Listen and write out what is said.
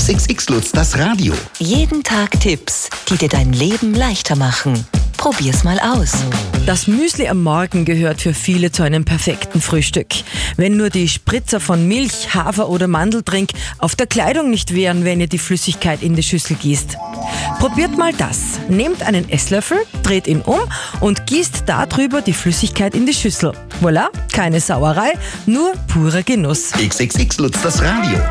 XXX Lutz, das Radio. Jeden Tag Tipps, die dir dein Leben leichter machen. Probier's mal aus. Das Müsli am Morgen gehört für viele zu einem perfekten Frühstück. Wenn nur die Spritzer von Milch, Hafer oder Mandeltrink auf der Kleidung nicht wären, wenn ihr die Flüssigkeit in die Schüssel gießt. Probiert mal das. Nehmt einen Esslöffel, dreht ihn um und gießt darüber die Flüssigkeit in die Schüssel. Voilà, keine Sauerei, nur purer Genuss. XXX Lutz, das Radio.